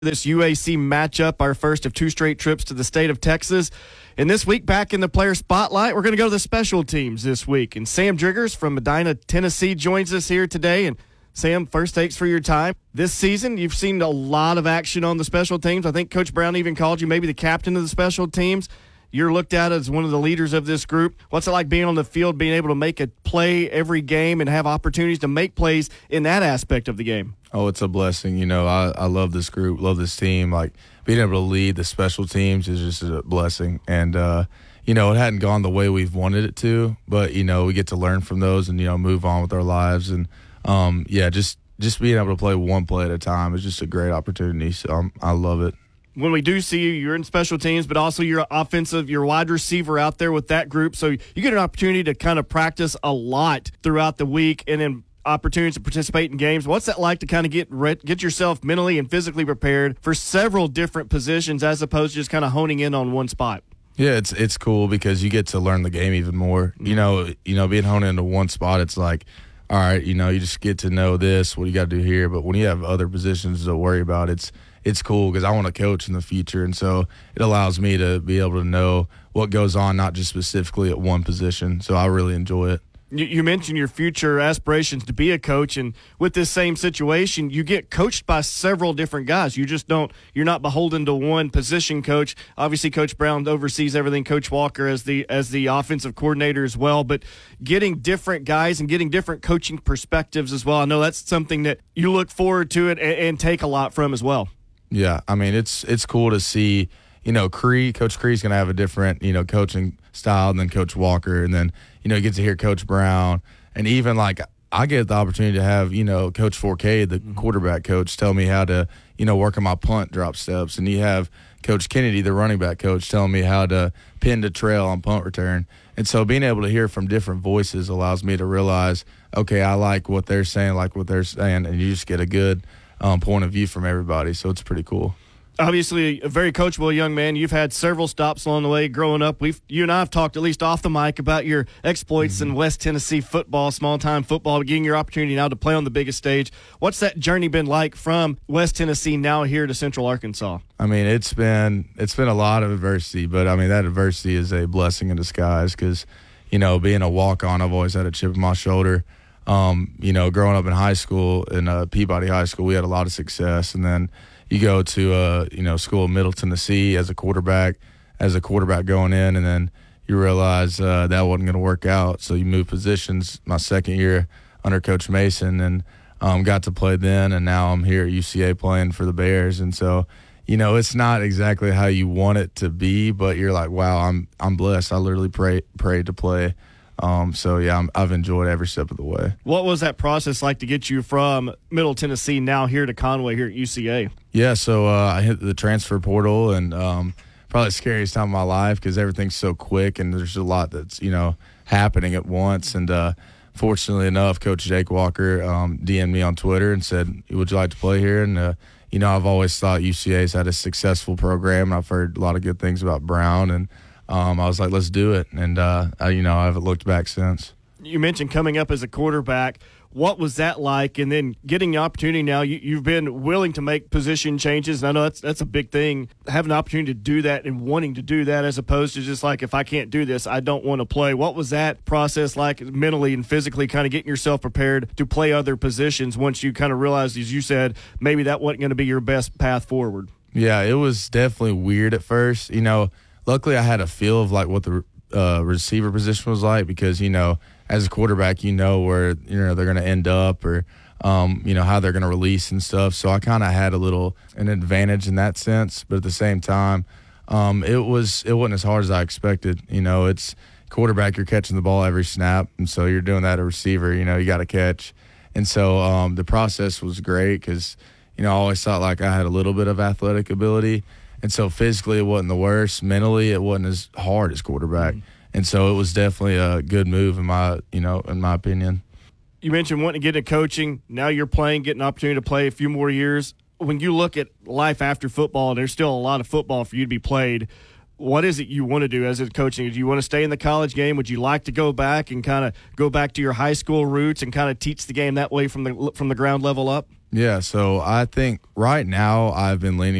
This UAC matchup, our first of two straight trips to the state of Texas. And this week, back in the player spotlight, we're going to go to the special teams this week. And Sam Driggers from Medina, Tennessee joins us here today. And Sam, first, thanks for your time. This season, you've seen a lot of action on the special teams. I think Coach Brown even called you maybe the captain of the special teams. You're looked at as one of the leaders of this group. What's it like being on the field, being able to make a play every game and have opportunities to make plays in that aspect of the game? Oh, it's a blessing. You know, I love this group, love this team. Like, being able to lead the special teams is just a blessing. And, you know, it hadn't gone the way we've wanted it to, but, you know, we get to learn from those and, you know, move on with our lives. And, just being able to play one play at a time is just a great opportunity. So I love it. When we do see you, you're in special teams, but also you're offensive, you're wide receiver out there with that group. So you get an opportunity to kind of practice a lot throughout the week and then opportunities to participate in games. What's that like to kind of get yourself mentally and physically prepared for several different positions as opposed to just kind of honing in on one spot? Yeah, it's cool because you get to learn the game even more. You know, being honed into one spot, it's like, all right, you know, you just get to know this, what you got to do here. But when you have other positions to worry about, it's cool because I want to coach in the future. And so it allows me to be able to know what goes on, not just specifically at one position. So I really enjoy it. You mentioned your future aspirations to be a coach, and with this same situation, you get coached by several different guys. You're not beholden to one position coach. Obviously, Coach Brown oversees everything. Coach Walker as the offensive coordinator as well, but getting different guys and getting different coaching perspectives as well. I know that's something that you look forward to it and take a lot from as well. Yeah, I mean, it's cool to see, you know, Coach Cree's going to have a different, you know, coaching style than Coach Walker. And then, you know, you get to hear Coach Brown. And even, like, I get the opportunity to have, you know, Coach 4K, the quarterback coach, tell me how to, you know, work on my punt drop steps. And you have Coach Kennedy, the running back coach, telling me how to pin the trail on punt return. And so being able to hear from different voices allows me to realize, okay, I like what they're saying, and you just get a good point of view from everybody. So it's pretty cool. Obviously, a very coachable young man. You've had several stops along the way growing up. You and I have talked, at least off the mic, about your exploits in West Tennessee football, small-time football, getting your opportunity now to play on the biggest stage. What's that journey been like from West Tennessee now here to Central Arkansas? I mean, it's been a lot of adversity, but, I mean, that adversity is a blessing in disguise because, you know, being a walk-on, I've always had a chip on my shoulder. You know, growing up in high school, in Peabody High School, we had a lot of success, and then you go to school in Middle Tennessee as a quarterback going in, and then you realize that wasn't going to work out. So you move positions my second year under Coach Mason, and got to play then, and now I'm here at UCA playing for the Bears. And so, you know, it's not exactly how you want it to be, but you're like, wow, I'm blessed. I literally prayed to play. So, yeah, I've enjoyed every step of the way. What was that process like to get you from Middle Tennessee now here to Conway here at UCA? Yeah, so I hit the transfer portal, and probably the scariest time of my life because everything's so quick and there's a lot that's, you know, happening at once. And fortunately enough, Coach Jake Walker DM'd me on Twitter and said, would you like to play here? And, you know, I've always thought UCA's had a successful program, and I've heard a lot of good things about Brown, and I was like, let's do it. And, I haven't looked back since. You mentioned coming up as a quarterback. What was that like? And then getting the opportunity now, you've been willing to make position changes. And I know that's a big thing, having an opportunity to do that and wanting to do that as opposed to just like, if I can't do this, I don't want to play. What was that process like mentally and physically, kind of getting yourself prepared to play other positions once you kind of realized, as you said, maybe that wasn't going to be your best path forward? Yeah, it was definitely weird at first. You know, luckily I had a feel of like what the receiver position was like because, you know, as a quarterback, you know where, you know, they're going to end up or, you know, how they're going to release and stuff. So I kind of had an advantage in that sense. But at the same time, it wasn't as hard as I expected. You know, it's quarterback, you're catching the ball every snap. And so you're doing that at receiver, you know, you got to catch. And so the process was great because, you know, I always thought like I had a little bit of athletic ability. And so physically it wasn't the worst. Mentally it wasn't as hard as quarterback. And so it was definitely a good move in my opinion. You mentioned wanting to get into coaching. Now you're playing, getting an opportunity to play a few more years. When you look at life after football, and there's still a lot of football for you to be played, what is it you want to do as a coaching? Do you want to stay in the college game? Would you like to go back and kind of go back to your high school roots and kind of teach the game that way from the ground level up? Yeah, so I think right now I've been leaning